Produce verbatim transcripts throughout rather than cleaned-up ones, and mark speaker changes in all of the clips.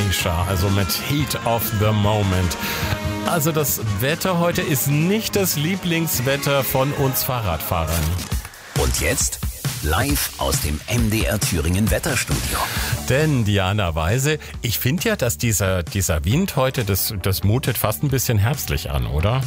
Speaker 1: Alicia, also mit Heat of the Moment. Also das Wetter heute ist nicht das Lieblingswetter von uns Fahrradfahrern.
Speaker 2: Und jetzt live aus dem M D R Thüringen Wetterstudio.
Speaker 1: Denn Diana Weise, ich finde ja, dass dieser, dieser Wind heute, das, das mutet fast ein bisschen herbstlich an, oder?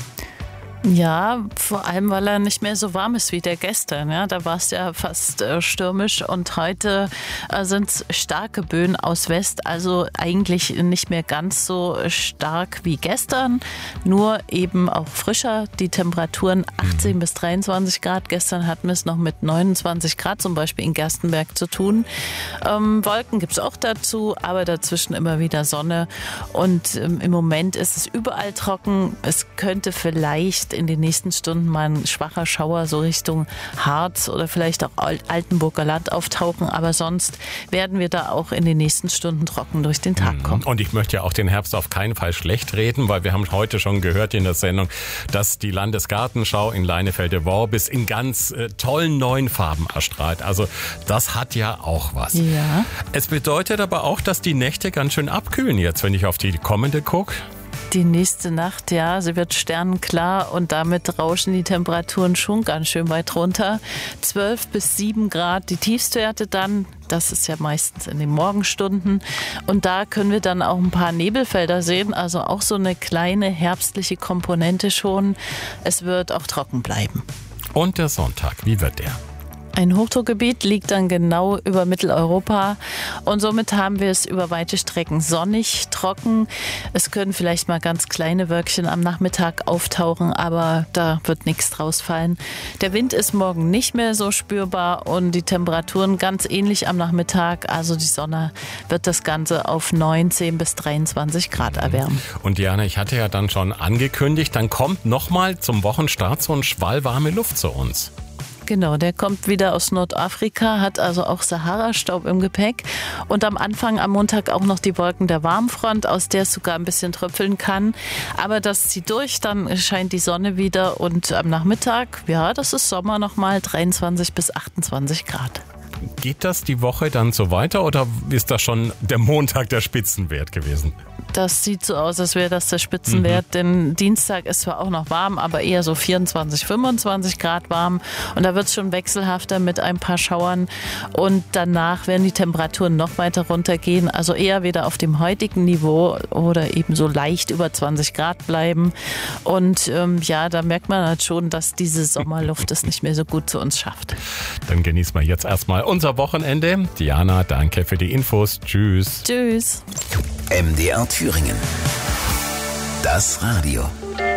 Speaker 3: Ja, vor allem, weil er nicht mehr so warm ist wie der gestern. Ja, da war es ja fast äh, stürmisch und heute äh, sind es starke Böen aus West, also eigentlich nicht mehr ganz so stark wie gestern, nur eben auch frischer. Die Temperaturen achtzehn bis dreiundzwanzig Grad. Gestern hatten wir es noch mit neunundzwanzig Grad zum Beispiel in Gerstenberg zu tun. Ähm, Wolken gibt es auch dazu, aber dazwischen immer wieder Sonne. Und ähm, im Moment ist es überall trocken. Es könnte vielleicht in den nächsten Stunden mal ein schwacher Schauer so Richtung Harz oder vielleicht auch Altenburger Land auftauchen, aber sonst werden wir da auch in den nächsten Stunden trocken durch den Tag kommen.
Speaker 1: Und ich möchte ja auch den Herbst auf keinen Fall schlecht reden, weil wir haben heute schon gehört in der Sendung, dass die Landesgartenschau in Leinefelde-Worbis in ganz äh, tollen neuen Farben erstrahlt. Also das hat ja auch was.
Speaker 3: Ja.
Speaker 1: Es bedeutet aber auch, dass die Nächte ganz schön abkühlen jetzt, wenn ich auf die kommende gucke.
Speaker 3: Die nächste Nacht, ja, sie wird sternenklar und damit rauschen die Temperaturen schon ganz schön weit runter. zwölf bis sieben Grad, die Tiefstwerte dann, das ist ja meistens in den Morgenstunden. Und da können wir dann auch ein paar Nebelfelder sehen, also auch so eine kleine herbstliche Komponente schon. Es wird auch trocken bleiben.
Speaker 1: Und der Sonntag, wie wird der?
Speaker 3: Ein Hochdruckgebiet liegt dann genau über Mitteleuropa und somit haben wir es über weite Strecken sonnig, trocken. Es können vielleicht mal ganz kleine Wölkchen am Nachmittag auftauchen, aber da wird nichts draus fallen. Der Wind ist morgen nicht mehr so spürbar und die Temperaturen ganz ähnlich am Nachmittag. Also die Sonne wird das Ganze auf neunzehn bis dreiundzwanzig Grad erwärmen.
Speaker 1: Und Diana, ich hatte ja dann schon angekündigt, dann kommt nochmal zum Wochenstart so ein Schwall warme Luft zu uns.
Speaker 3: Genau, der kommt wieder aus Nordafrika, hat also auch Sahara-Staub im Gepäck und am Anfang am Montag auch noch die Wolken der Warmfront, aus der es sogar ein bisschen tröpfeln kann. Aber das zieht durch, dann scheint die Sonne wieder und am Nachmittag, ja, das ist Sommer nochmal, dreiundzwanzig bis achtundzwanzig Grad.
Speaker 1: Geht das die Woche dann so weiter oder ist das schon der Montag der Spitzenwert gewesen?
Speaker 3: Das sieht so aus, als wäre das der Spitzenwert, mhm. denn Dienstag ist zwar auch noch warm, aber eher so vierundzwanzig, fünfundzwanzig Grad warm und da wird es schon wechselhafter mit ein paar Schauern und danach werden die Temperaturen noch weiter runtergehen, also eher wieder auf dem heutigen Niveau oder eben so leicht über zwanzig Grad bleiben und ähm, ja, da merkt man halt schon, dass diese Sommerluft es nicht mehr so gut zu uns schafft.
Speaker 1: Dann genießen wir jetzt erstmal unser Wochenende. Diana, danke für die Infos. Tschüss.
Speaker 3: Tschüss.
Speaker 2: M D R Thüringen. Das Radio.